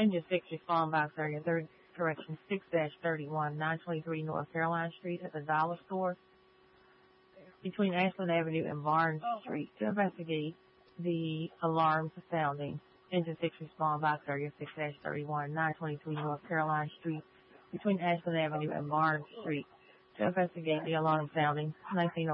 Engine 6 respond box area, correction 6-31, 923 North Caroline Street at the Dollar Store between Ashland Avenue and Barnes Street to investigate the alarms sounding. Engine 6 respond box area 6-31, 923 North Caroline Street between Ashland Avenue and Barnes Street to investigate the alarm sounding. 19